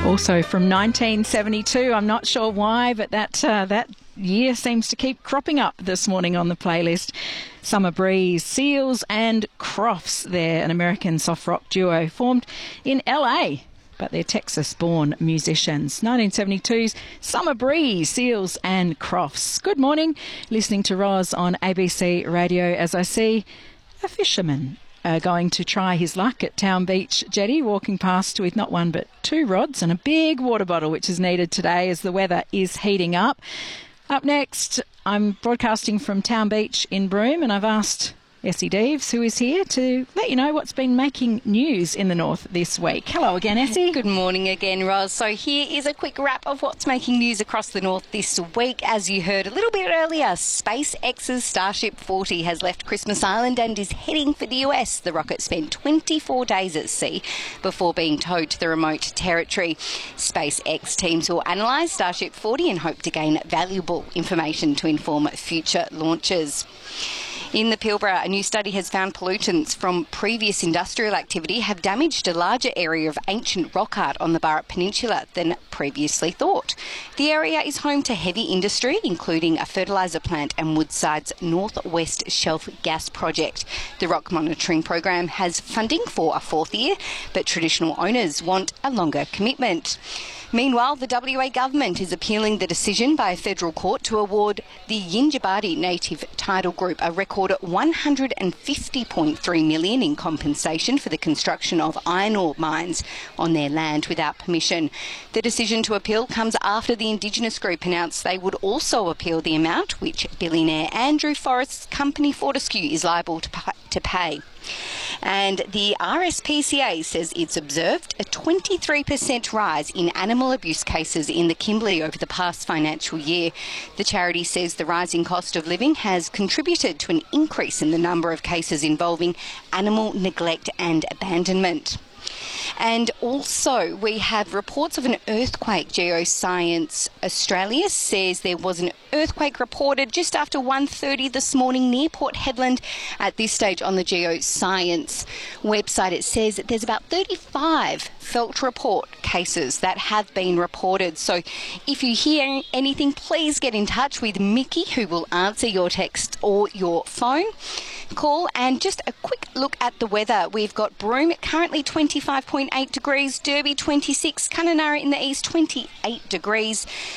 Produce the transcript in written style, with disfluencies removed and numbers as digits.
Also from 1972, I'm not sure why, but that year seems to keep cropping up this morning on the playlist. Summer Breeze, Seals and Crofts. They're an American soft rock duo formed in LA, but they're Texas-born musicians. 1972's Summer Breeze, Seals and Crofts. Good morning. Listening to Roz on ABC Radio as I see a fisherman going to try his luck at Town Beach Jetty, walking past with not one but two rods and a big water bottle, which is needed today as the weather is heating up. Up next, I'm broadcasting from Town Beach in Broome, and I've asked Essie Deves, who is here, to let you know what's been making news in the north this week. Hello again, Essie. Good morning again, Roz. So here is a quick wrap of what's making news across the north this week. As you heard a little bit earlier, SpaceX's Starship 40 has left Christmas Island and is heading for the US. The rocket spent 24 days at sea before being towed to the remote territory. SpaceX teams will analyse Starship 40 and hope to gain valuable information to inform future launches. In the Pilbara, a new study has found pollutants from previous industrial activity have damaged a larger area of ancient rock art on the Burrup Peninsula than previously thought. The area is home to heavy industry, including a fertiliser plant and Woodside's Northwest Shelf Gas Project. The rock monitoring program has funding for a fourth year, but traditional owners want a longer commitment. Meanwhile, the WA government is appealing the decision by a federal court to award the Yindjibarndi Native Title Group a record $150.3 million in compensation for the construction of iron ore mines on their land without permission. The decision to appeal comes after the Indigenous group announced they would also appeal the amount which billionaire Andrew Forrest's company Fortescue is liable to pay. And the RSPCA says it's observed a 23% rise in animal abuse cases in the Kimberley over the past financial year. The charity says the rising cost of living has contributed to an increase in the number of cases involving animal neglect and abandonment. And also, we have reports of an earthquake. Geoscience Australia says there was an earthquake reported just after 1:30 this morning near Port Hedland. At this stage on the Geoscience website, it says that there's about 35 felt report cases that have been reported. So if you hear anything, please get in touch with Mickey, who will answer your text or your phone call. And just a quick look at the weather. We've got Broome currently 25.8 degrees, Derby 26, Kununurra in the east 28 degrees,